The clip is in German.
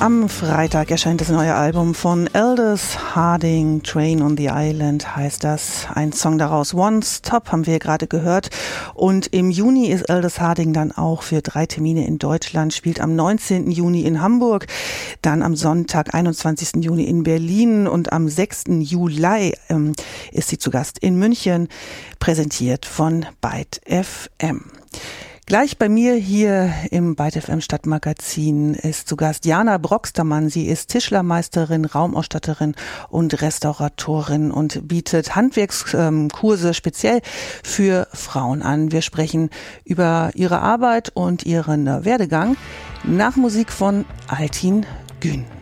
Am Freitag erscheint das neue Album von Aldous Harding, Train on the Island heißt das. Ein Song daraus, One Stop, haben wir gerade gehört. Und im Juni ist Aldous Harding dann auch für 3 Termine in Deutschland, spielt am 19. Juni in Hamburg, dann am Sonntag, 21. Juni in Berlin und am 6. Juli ist sie zu Gast in München, präsentiert von Byte FM. Gleich bei mir hier im Byte FM Stadtmagazin ist zu Gast Jana Broxtermann. Sie ist Tischlermeisterin, Raumausstatterin und Restauratorin und bietet Handwerkskurse speziell für Frauen an. Wir sprechen über ihre Arbeit und ihren Werdegang nach Musik von Altin Gün.